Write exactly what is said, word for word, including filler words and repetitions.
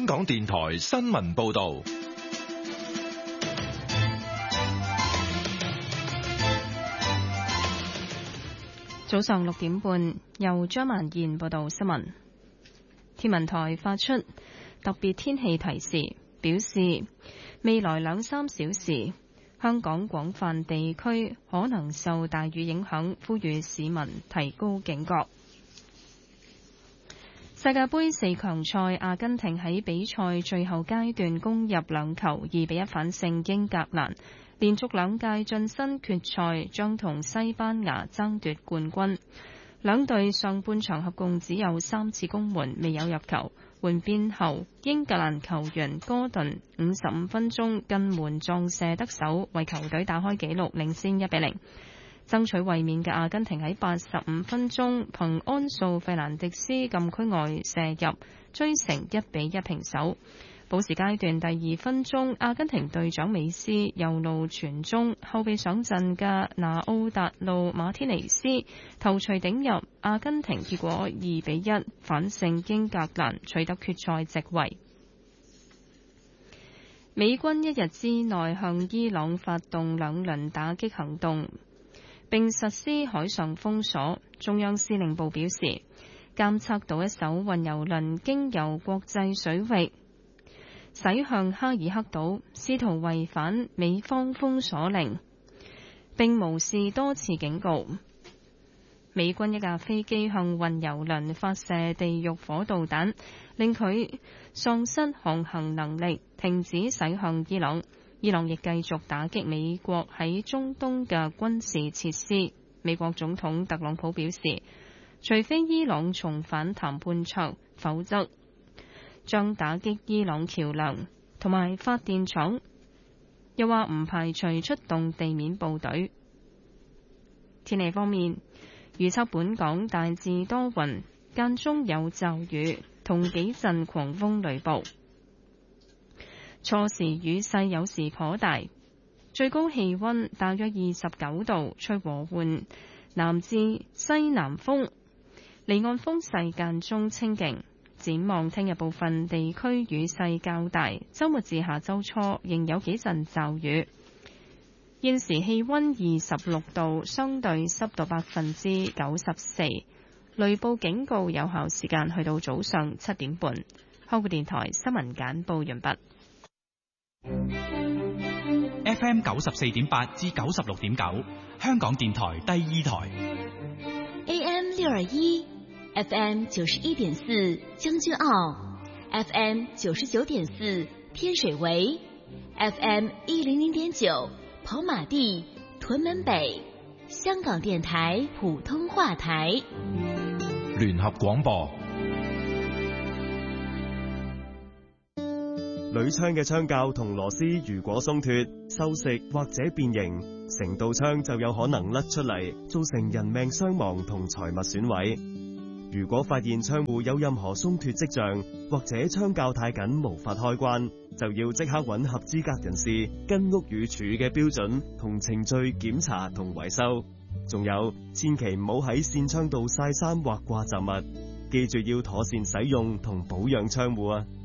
香港電台新聞報道。 早上六點半，由張曼燕報道新聞。天文台發出特別天氣提示，表示未來兩三小時，香港廣泛地區可能受大雨影響，呼籲市民提高警覺。世界盃四強賽，阿根廷喺比賽最後階段攻入兩球，二比一反勝英格蘭，連續兩屆晉身決賽，將同西班牙爭奪冠軍。兩隊上半場合共只有三次攻門，未有入球。換邊後，英格蘭球員哥頓五十五分鐘近門撞射得手，為球隊打開紀錄，領先一比零。爭取衛冕嘅阿根廷喺八十五分鐘憑安素費蘭迪斯禁區外射入，追成一比一平手。補時階段第二分鐘，阿根廷隊長美斯右路傳中，後備上陣嘅拿奧達路馬天尼斯頭槌頂入，阿根廷結果二比一反勝英格蘭，取得決賽席位。美軍一日之內向伊朗發動兩輪打擊行動，並實施海上封鎖。中央司令部表示，監測到一艘運油輪經由國際水域駛向哈爾克島，試圖違反美方封鎖令，並無視多次警告。美軍一架飛機向運油輪發射地獄火導彈，令佢喪失航行能力，停止駛向伊朗。伊朗亦繼續打擊美國喺中東嘅軍事設施。美國總統特朗普表示，除非伊朗重返談判桌，否則將打擊伊朗橋樑同埋發電廠，又話唔排除出動地面部隊。天氣方面，預測本港大致多雲，間中有驟雨同幾陣狂風雷暴，初時雨勢有時頗大，最高氣溫大約二十九度，吹和緩南至西南風，離岸風勢間中清勁。展望聽日部分地區雨勢較大，週末至下週初仍有幾陣驟雨。現時氣溫二十六度，相對濕度百分之九十四，雷暴警告有效時間去到早上七點半。香港電台新聞簡報完畢。 F M 九十四點八至九十六點九，香港電台第二台。 A M 六二一。F M 九十一點四將軍澳 ，F M 九十九點四天水圍 ，F M 一零零點九跑馬地屯門北，香港電台普通話台。 聯合廣播。 鋁窗嘅窗鉸同螺絲如果鬆脫、銹蝕或者變形，成道窗就有可能甩出嚟，造成人命傷亡同財物損毀。如果發現窗戶有任何鬆脫跡象，或者窗鉸太緊無法開關，就要即刻揾合資格人士跟屋宇署嘅標準同程序檢查同維修。仲有，千祈唔好喺扇窗度曬衫或掛雜物，記住要妥善使用同保養窗戶啊！